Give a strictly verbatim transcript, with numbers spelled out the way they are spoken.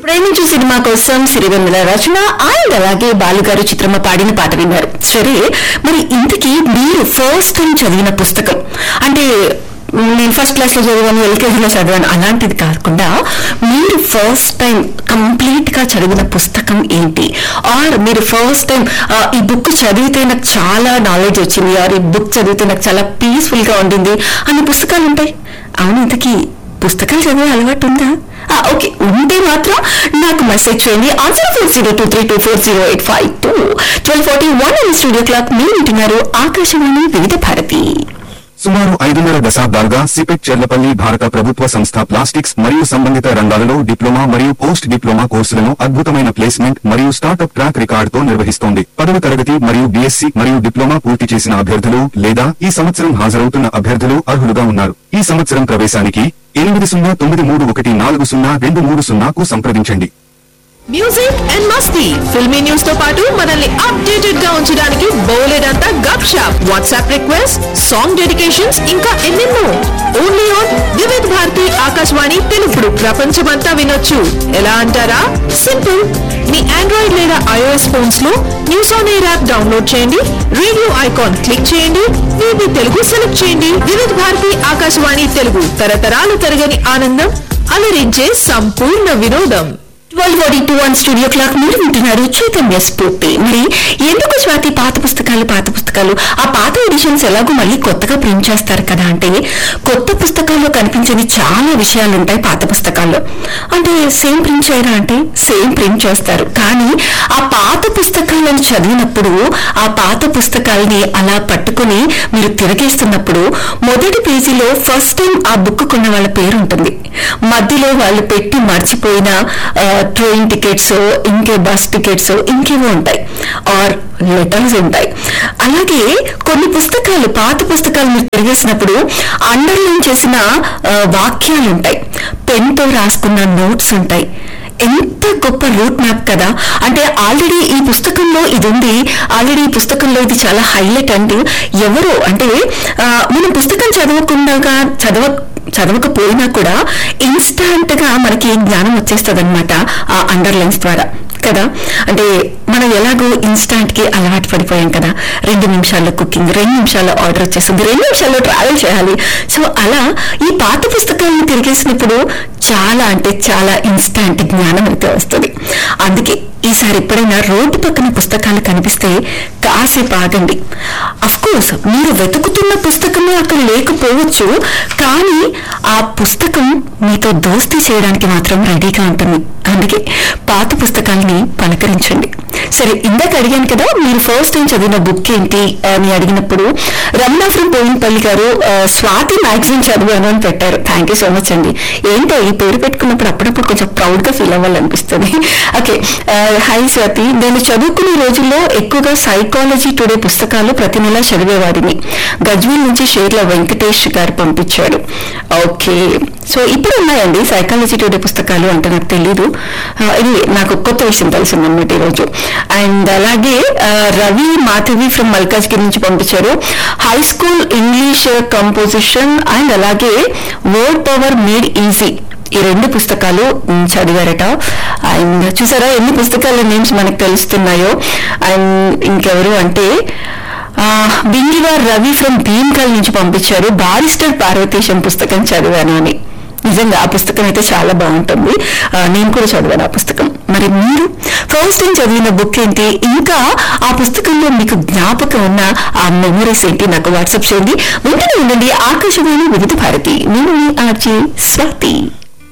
ప్రేమించు సినిమా కోసం సిరివెన్నెల రచన అండ్ అలాగే బాలుగారు చిత్రమ్మ పాడిన పాట విన్నారు. సరే, మరి ఇంతకీ మీరు ఫస్ట్ టైం చదివిన పుస్తకం అంటే నేను ఫస్ట్ క్లాస్ లో చదివాను, ఎల్కేజీలో చదివాను అలాంటిది కాకుండా మీరు ఫస్ట్ టైం కంప్లీట్ గా చదివిన పుస్తకం ఏంటి? ఆర్ మీరు ఫస్ట్ టైం ఈ బుక్ చదివితే నాకు చాలా నాలెడ్జ్ వచ్చింది, ఆర్ ఈ బుక్ చదివితే నాకు చాలా పీస్ఫుల్ గా ఉండింది అనే పుస్తకాలు ఉంటాయి. అవును, ఇంతకీ పుస్తకాలు చదివే అలవాటు ఉందా? ఓకే, ఉంటే మాత్రం నాకు మెసేజ్ చేయండి. Answer four zero two three two four zero eight five two twelve forty one studio clock మీరు వింటున్నారు ఆకాశవాణి వివిధ భారతి. సుమారు ఐదున్నర దశాబ్దాలుగా సిపెట్ చెర్లపల్లి భారత ప్రభుత్వ సంస్థ ప్లాస్టిక్స్ మరియు సంబంధిత రంగాలలో డిప్లొమా మరియు పోస్ట్ డిప్లొమా కోర్సులను అద్భుతమైన ప్లేస్మెంట్ మరియు స్టార్టప్ ట్రాక్ రికార్డుతో నిర్వహిస్తోంది. పదవ తరగతి మరియు బీఎస్సీ మరియు డిప్లొమా పూర్తి చేసిన అభ్యర్థులు లేదా ఈ సంవత్సరం హాజరవుతున్న అభ్యర్థులు అర్హులుగా ఉన్నారు. ఈ సంవత్సరం ప్రవేశానికి ఎనిమిది సున్నా తొమ్మిది మూడు ఒకటి నాలుగు సున్నా రెండు మూడు సున్నాకు సంప్రదించండి. Music and Masti, filmy news తో పాటు మనల్ని అప్డేటెడ్ గా ఉంచడానికి బోలెడంతా గప్ shop, WhatsApp request, song dedications, ఇంకా ఎన్నెన్నో. ఓన్లీ ఆన్ వివిధ భారతి ఆకాశవాణి తెలుగుడు ప్రపంచమంతా వినొచ్చు. ఎలా అంటారా? సింపుల్. మీ ఆండ్రాయిడ్ లేదా ఐఓఎస్ ఫోన్స్ లో news on air app download చేయండి, రేడియో ఐకాన్ క్లిక్ చేయండి, వివి తెలుగు సెలెక్ట్ చేయండి. వివిధ భారతి ఆకాశవాణి తెలుగు, తరతరాలు తరగని ఆనందం, అలరించే సంపూర్ణ వినోదం. Twelve forty two one studio clock మీరు వింటున్నారు చైతన్య స్ఫూర్తి. మరి ఎందుకు స్వాతి పాత పుస్తకాలు పాత పుస్తకాలు ఆ పాత ఎడిషన్స్ ఎలాగో మళ్ళీ కొత్తగా ప్రింట్ చేస్తారు కదా అంటే, కొత్త పుస్తకాల్లో కనిపించని చాలా విషయాలు ఉంటాయి పాత పుస్తకాల్లో. అంటే సేమ్ ప్రింట్ చేయరా అంటే సేమ్ ప్రింట్ చేస్తారు, కానీ ఆ పాత పుస్తకాలను చదివినప్పుడు ఆ పాత పుస్తకాలని అలా పట్టుకుని మీరు తిరగేస్తున్నప్పుడు మొదటి పేజీలో ఫస్ట్ టైం ఆ బుక్ కొన్న వాళ్ళ పేరు ఉంటుంది, మధ్యలో వాళ్ళు పెట్టి మర్చిపోయిన ట్రైన్ టికెట్స్, ఇంకే బస్ టికెట్స్, ఇంకేవో ఉంటాయి, ఆర్ లెటర్స్ ఉంటాయి. అలాగే కొన్ని పుస్తకాలు పాత పుస్తకాలు మీరు తిరిగేసినప్పుడు అండర్లైన్ చేసిన వాక్యాలు ఉంటాయి, పెన్ తో రాసుకున్న నోట్స్ ఉంటాయి. ఎంత గొప్ప రూట్ మ్యాప్ కదా! అంటే ఆల్రెడీ ఈ పుస్తకంలో ఇది ఉంది, ఆల్రెడీ ఈ పుస్తకంలో ఇది చాలా హైలైట్ అంటూ ఎవరో అంటే మనం పుస్తకం చదవకుండా చదవ చదవకపోయినా కూడా ఇన్స్టాంట్ గా మనకి జ్ఞానం వచ్చేస్తుంది అనమాట ఆ అండర్లైన్స్ ద్వారా కదా. అంటే మనం ఎలాగో ఇన్స్టాంట్ కి అలవాటు పడిపోయాం కదా, రెండు నిమిషాల్లో కుకింగ్, రెండు నిమిషాల్లో ఆర్డర్ వచ్చేస్తుంది, రెండు నిమిషాల్లో ట్రావెల్ చేయాలి. సో అలా ఈ పాత పుస్తకాలను తిరిగేసినప్పుడు చాలా అంటే చాలా ఇన్స్టాంట్ జ్ఞానం అయితే వస్తుంది. అందుకే ఈసారి ఎప్పుడైనా రోడ్డు పక్కన పుస్తకాలు కనిపిస్తే కాసేపు ఆగండి. అఫ్ కోర్స్ మీరు వెతుకుతున్న పుస్తకమే అక్కడ లేకపోవచ్చు, కానీ ఆ పుస్తకం మీతో దోస్తీ చేయడానికి మాత్రం రెడీగా ఉంటుంది. అందుకే పాత పుస్తకాలని పలకరించండి. సరే, ఇందాక అడిగాను కదా మీరు ఫస్ట్ టైం చదివిన బుక్ ఏంటి అని అడిగినప్పుడు రమణ ఫ్రమ్ పోయినపల్లి గారు స్వాతి మ్యాగజైన్ చదివాను అని పెట్టారు. థ్యాంక్ యూ సో మచ్ అండి. ఏంటో ఈ పేరు పెట్టుకున్నప్పుడు అప్పుడప్పుడు కొంచెం ప్రౌడ్ గా ఫీల్ అవ్వాలనిపిస్తుంది. ఓకే, హాయ్ స్వాతి, నేను చదువుకునే రోజుల్లో ఎక్కువగా సైకాలజీ టుడే పుస్తకాలు ప్రతి నెల చదివేవాడిని. గజ్వేల్ నుంచి షేర్ల వెంకటేష్ గారు పంపించాడు. ఓకే, సో ఇప్పుడు ఉన్నాయండి సైకాలజీ టుడే పుస్తకాలు అంటే నాకు తెలీదు. ఇది నాకు కొత్త విషయం తెలిసిందన్నమాట ఈరోజు. అండ్ అలాగే రవి మాధవి ఫ్రమ్ మల్కాజ్గిరి నుంచి పంపించారు high school English composition and అలాగే వర్డ్ పవర్ మేడ్ ఈజీ, ఈ రెండు పుస్తకాలు చదివారట. అండ్ చూసారా ఎన్ని పుస్తకాల నేమ్స్ మనకు తెలుస్తున్నాయో. అండ్ ఇంకెవరు అంటే బింగివార్ రవి ఫ్రమ్ భీమ్కల్ నుంచి పంపించారు బారిస్టర్ పార్వతీశం పుస్తకం చదివాను అని. నిజంగా ఆ పుస్తకం అయితే చాలా బాగుంటుంది, నేను కూడా చదివాను ఆ పుస్తకం. మరి మీరు ఫస్ట్ టైం చదివిన బుక్ ఏంటి, ఇంకా ఆ పుస్తకంలో మీకు జ్ఞాపకం ఉన్న ఆ మెమరీస్ ఏంటి నాకు వాట్సాప్ చేయండి. వెంటనే ఉండండి ఆకాశవాణి వివిధ భారతి. నేను మీ ఆర్జే స్వాతి.